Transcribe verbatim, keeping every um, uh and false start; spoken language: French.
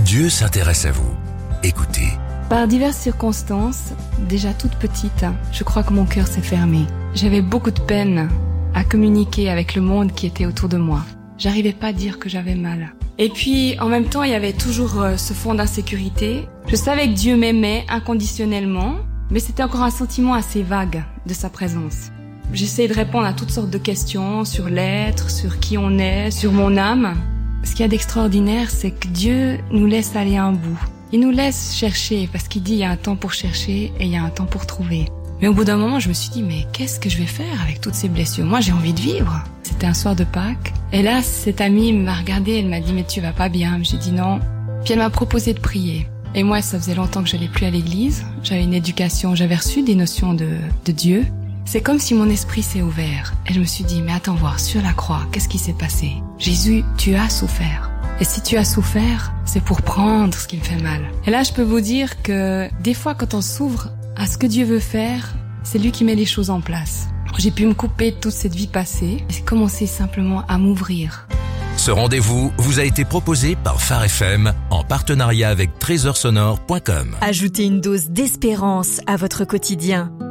Dieu s'intéresse à vous. Écoutez. Par diverses circonstances, déjà toute petite, je crois que mon cœur s'est fermé. J'avais beaucoup de peine à communiquer avec le monde qui était autour de moi. J'arrivais pas à dire que j'avais mal. Et puis, en même temps, il y avait toujours euh, ce fond d'insécurité. Je savais que Dieu m'aimait inconditionnellement, mais c'était encore un sentiment assez vague de sa présence. J'essayais de répondre à toutes sortes de questions sur l'être, sur qui on est, sur mon âme. Ce qu'il y a d'extraordinaire, c'est que Dieu nous laisse aller à un bout. Il nous laisse chercher, parce qu'il dit il y a un temps pour chercher et il y a un temps pour trouver. Mais au bout d'un moment, je me suis dit, mais qu'est-ce que je vais faire avec toutes ces blessures? Moi, j'ai envie de vivre. C'était un soir de Pâques. Et là, cette amie m'a regardée, elle m'a dit, mais tu vas pas bien. J'ai dit non. Puis elle m'a proposé de prier. Et moi, ça faisait longtemps que j'allais plus à l'église. J'avais une éducation, j'avais reçu des notions de, de Dieu. C'est comme si mon esprit s'est ouvert. Et je me suis dit, mais attends voir, sur la croix, qu'est-ce qui s'est passé? Jésus, tu as souffert. Et si tu as souffert, c'est pour prendre ce qui me fait mal. Et là, je peux vous dire que des fois, quand on s'ouvre à ce que Dieu veut faire, c'est lui qui met les choses en place. J'ai pu me couper de toute cette vie passée et commencer simplement à m'ouvrir. Ce rendez-vous vous a été proposé par Phare F M en partenariat avec trésor sonore point com. Ajoutez une dose d'espérance à votre quotidien.